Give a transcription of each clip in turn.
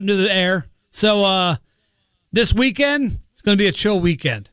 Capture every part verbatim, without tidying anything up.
into the air. So uh, this weekend, it's going to be a chill weekend.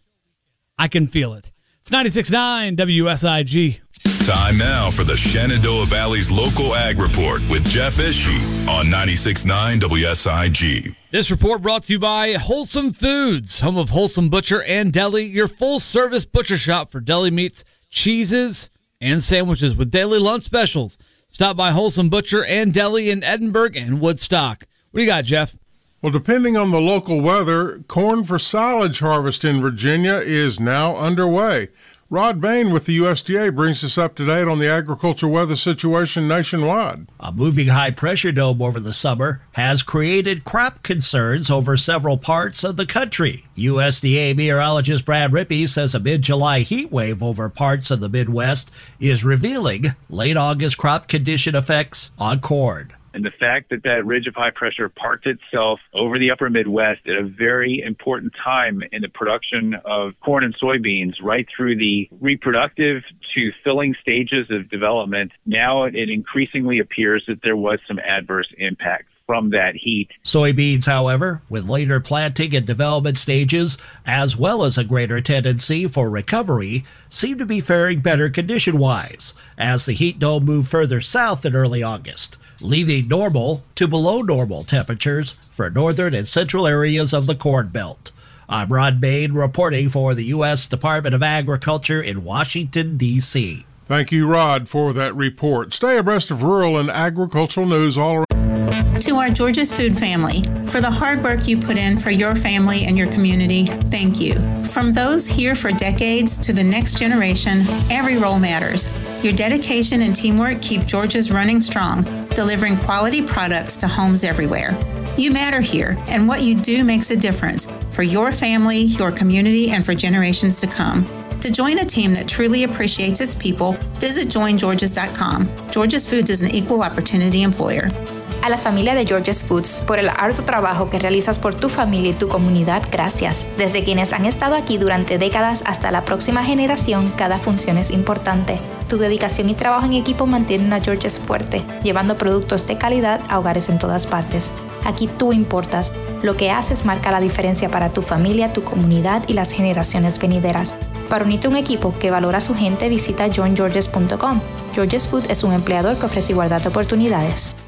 I can feel it. It's ninety-six point nine W S I G. Time now for the Shenandoah Valley's Local Ag Report with Jeff Ishii on ninety-six point nine W S I G. This report brought to you by Wholesome Foods, home of Wholesome Butcher and Deli, your full-service butcher shop for deli meats, cheeses, and sandwiches with daily lunch specials. Stop by Wholesome Butcher and Deli in Edinburgh and Woodstock. What do you got, Jeff? Well, depending on the local weather, corn for silage harvest in Virginia is now underway. Rod Bain with the U S D A brings us up to date on the agriculture weather situation nationwide. A moving high-pressure dome over the summer has created crop concerns over several parts of the country. U S D A meteorologist Brad Rippey says a mid-July heat wave over parts of the Midwest is revealing late August crop condition effects on corn. And the fact that that ridge of high pressure parked itself over the upper Midwest at a very important time in the production of corn and soybeans, right through the reproductive to filling stages of development, now it increasingly appears that there was some adverse impact from that heat. Soybeans, however, with later planting and development stages, as well as a greater tendency for recovery, seem to be faring better condition-wise as the heat dome moved further south in early August, leaving normal to below normal temperatures for northern and central areas of the Corn Belt. I'm Rod Bain reporting for the U S Department of Agriculture in Washington, D C Thank you, Rod, for that report. Stay abreast of rural and agricultural news all around. To our George's Food family, for the hard work you put in for your family and your community, thank you. From those here for decades to the next generation, every role matters. Your dedication and teamwork keep George's running strong, delivering quality products to homes everywhere. You matter here, and what you do makes a difference for your family, your community, and for generations to come. To join a team that truly appreciates its people, visit join georges dot com. George's Foods is an equal opportunity employer. A la familia de George's Foods, por el arduo trabajo que realizas por tu familia y tu comunidad, gracias. Desde quienes han estado aquí durante décadas hasta la próxima generación, cada función es importante. Tu dedicación y trabajo en equipo mantienen a George's fuerte, llevando productos de calidad a hogares en todas partes. Aquí tú importas. Lo que haces marca la diferencia para tu familia, tu comunidad y las generaciones venideras. Para unirte a un equipo que valora a su gente, visita join georges punto com. George's Food es un empleador que ofrece igualdad de oportunidades.